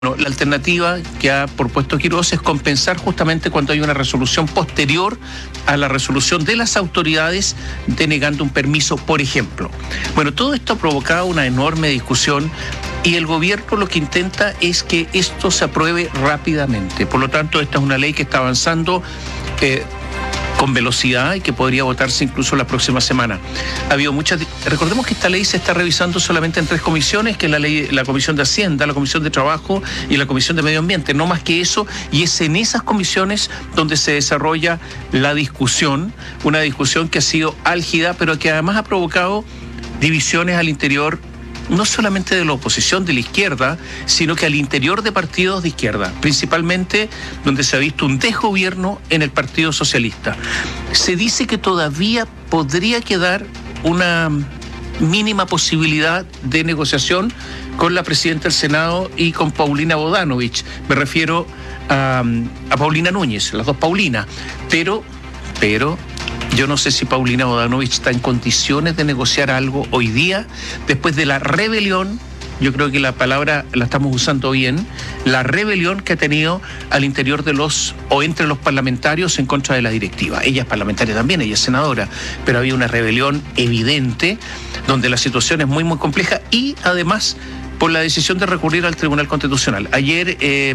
Bueno, la alternativa que ha propuesto Quirós es compensar justamente cuando hay una resolución posterior a la resolución de las autoridades denegando un permiso, por ejemplo. Bueno, todo esto ha provocado una enorme discusión y el gobierno lo que intenta es que esto se apruebe rápidamente. Por lo tanto, esta es una ley que está avanzando con velocidad y que podría votarse incluso la próxima semana. Ha habido recordemos que esta ley se está revisando solamente en 3 comisiones, que es la Comisión de Hacienda, la Comisión de Trabajo y la Comisión de Medio Ambiente, no más que eso, y es en esas comisiones donde se desarrolla la discusión, una discusión que ha sido álgida, pero que además ha provocado divisiones al interior no solamente de la oposición de la izquierda, sino que al interior de partidos de izquierda, principalmente donde se ha visto un desgobierno en el Partido Socialista. Se dice que todavía podría quedar una mínima posibilidad de negociación con la presidenta del Senado y con Paulina Bodanovich. Me refiero a Paulina Núñez, las dos Paulinas, pero yo no sé si Paulina Bodanovich está en condiciones de negociar algo hoy día, después de la rebelión, yo creo que la palabra la estamos usando bien, la rebelión que ha tenido al interior entre los parlamentarios en contra de la directiva. Ella es parlamentaria también, ella es senadora, pero había una rebelión evidente, donde la situación es muy, muy compleja y además por la decisión de recurrir al Tribunal Constitucional. Ayer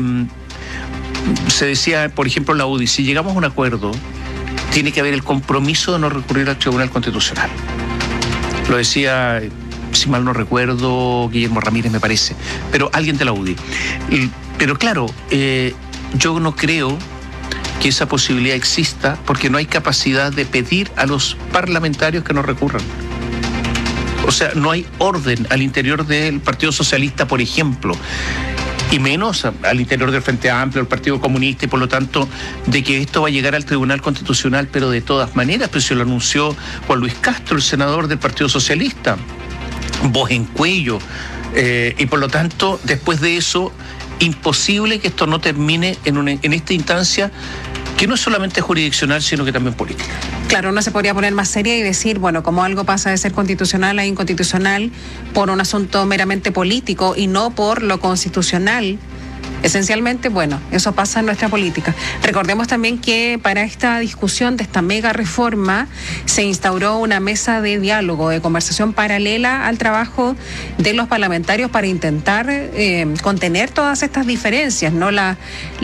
se decía, por ejemplo, la UDI, si llegamos a un acuerdo, tiene que haber el compromiso de no recurrir al Tribunal Constitucional. Lo decía, si mal no recuerdo, Guillermo Ramírez, me parece, pero alguien de la UDI. Pero claro, yo no creo que esa posibilidad exista porque no hay capacidad de pedir a los parlamentarios que no recurran. O sea, no hay orden al interior del Partido Socialista, por ejemplo, y menos al interior del Frente Amplio, el Partido Comunista, y por lo tanto de que esto va a llegar al Tribunal Constitucional, pero de todas maneras, pues se lo anunció Juan Luis Castro, el senador del Partido Socialista, voz en cuello, y por lo tanto, después de eso, imposible que esto no termine en esta instancia que no es solamente jurisdiccional, sino que también política. Claro, uno se podría poner más seria y decir, bueno, como algo pasa de ser constitucional a inconstitucional por un asunto meramente político y no por lo constitucional. Esencialmente, bueno, eso pasa en nuestra política. Recordemos también que para esta discusión de esta mega reforma se instauró una mesa de diálogo, de conversación paralela al trabajo de los parlamentarios para intentar contener todas estas diferencias, ¿no? La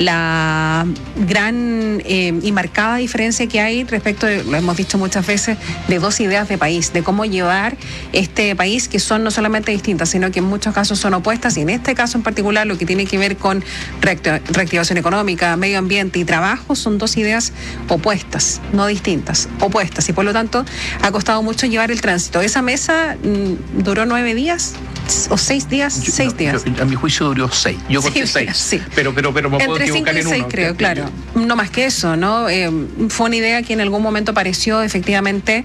gran y marcada diferencia que hay respecto de, lo hemos dicho muchas veces, de 2 ideas de país, de cómo llevar este país, que son no solamente distintas, sino que en muchos casos son opuestas, y en este caso en particular lo que tiene que ver con reactivación económica, medio ambiente y trabajo son 2 ideas opuestas, no distintas, opuestas, y por lo tanto ha costado mucho llevar el tránsito. Esa mesa duró 9 días o 6 días, 6 días. A mi juicio duró 6. Yo conté 6. Sí. Pero me puedo entre equivocar 5 y en 6, uno. creo, claro. No más que eso, ¿no? Fue una idea que en algún momento pareció efectivamente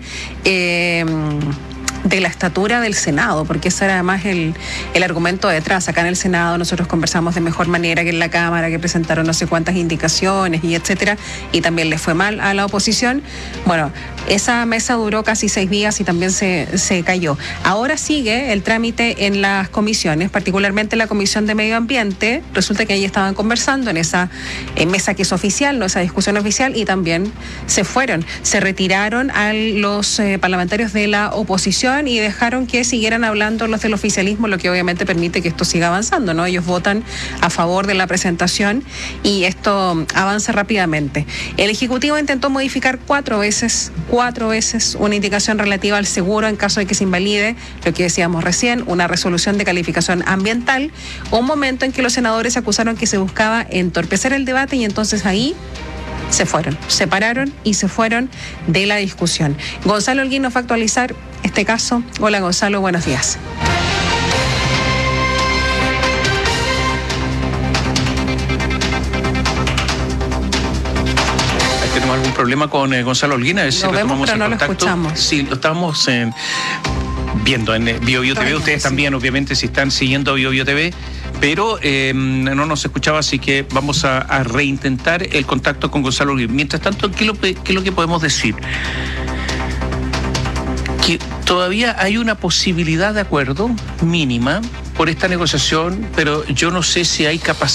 de la estatura del Senado, porque ese era además el argumento detrás. Acá en el Senado nosotros conversamos de mejor manera que en la Cámara, que presentaron no sé cuántas indicaciones y etcétera, y también le fue mal a la oposición. Bueno, esa mesa duró casi 6 días y también se cayó. Ahora sigue el trámite en las comisiones, particularmente la Comisión de Medio Ambiente. Resulta que ahí estaban conversando en esa mesa que es oficial, no esa discusión oficial, y también se retiraron a los parlamentarios de la oposición y dejaron que siguieran hablando los del oficialismo, lo que obviamente permite que esto siga avanzando, ¿no? Ellos votan a favor de la presentación y esto avanza rápidamente. El Ejecutivo intentó modificar 4 veces una indicación relativa al seguro en caso de que se invalide, lo que decíamos recién, una resolución de calificación ambiental, un momento en que los senadores acusaron que se buscaba entorpecer el debate, y entonces ahí se pararon y se fueron de la discusión. Gonzalo Holguín nos va a actualizar este caso. Hola Gonzalo, buenos días. ¿Tenemos algún problema con Gonzalo Holguín? A ver si lo vemos, pero no contacto. Lo escuchamos. Sí, lo estamos viendo en BioBio TV. Ustedes también, obviamente, si están siguiendo BioBio TV, pero no nos escuchaba, así que vamos a reintentar el contacto con Gonzalo Holguín. Mientras tanto, ¿qué es lo que podemos decir? Que todavía hay una posibilidad de acuerdo mínima, por esta negociación, pero yo no sé si hay capacidad